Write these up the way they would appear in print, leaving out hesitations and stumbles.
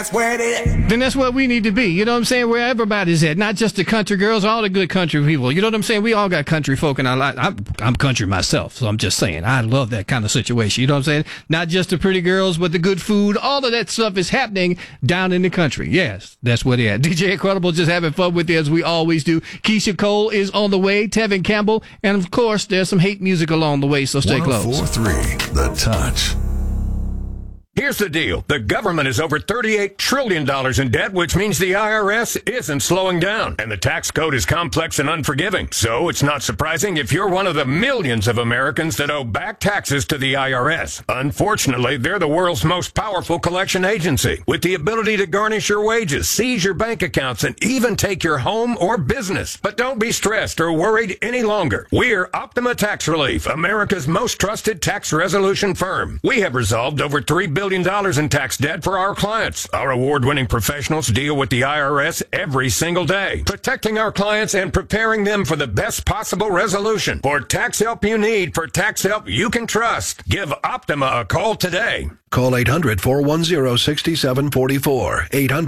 That's where it is. Then that's where we need to be. You know what I'm saying? Where everybody's at. Not just the country girls, all the good country people. You know what I'm saying? We all got country folk in our life. I'm country myself, so I'm just saying. I love that kind of situation. You know what I'm saying? Not just the pretty girls, but the good food. All of that stuff is happening down in the country. Yes, that's where they're at. DJ Incredible just having fun with you as we always do. Keisha Cole is on the way. Tevin Campbell. And, of course, there's some hate music along the way, so stay close. 104.3 The Touch. Here's the deal. The government is over $38 trillion in debt, which means the IRS isn't slowing down. And the tax code is complex and unforgiving. So it's not surprising if you're one of the millions of Americans that owe back taxes to the IRS. Unfortunately, they're the world's most powerful collection agency, with the ability to garnish your wages, seize your bank accounts, and even take your home or business. But don't be stressed or worried any longer. We're Optima Tax Relief, America's most trusted tax resolution firm. We have resolved over $3 billion in tax debt for our clients. Our award-winning professionals deal with the IRS every single day, protecting our clients and preparing them for the best possible resolution. For tax help you need, for tax help you can trust, give Optima a call today. Call 800-410-6744.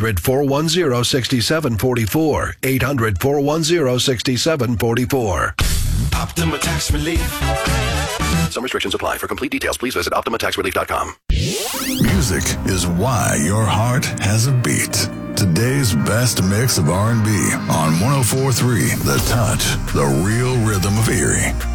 800-410-6744. 800-410-6744. Optima Tax Relief. Some restrictions apply. For complete details, please visit OptimaTaxRelief.com. Music is why your heart has a beat. Today's best mix of R&B on 104.3 The Touch, the real rhythm of Erie.